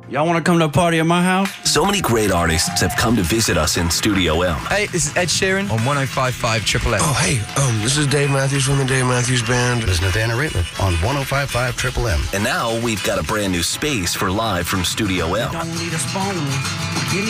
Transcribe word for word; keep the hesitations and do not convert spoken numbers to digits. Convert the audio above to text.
Y'all want to come to a party at my house? So many great artists have come to visit us in Studio M. Hey, this is Ed Sheeran on one oh five point five Triple M. Oh, hey, um, this is Dave Matthews from the Dave Matthews Band. This is Nathaniel Rateliff on one oh five point five Triple M. And now we've got a brand new space for live from Studio M. Don't need a spoon. You need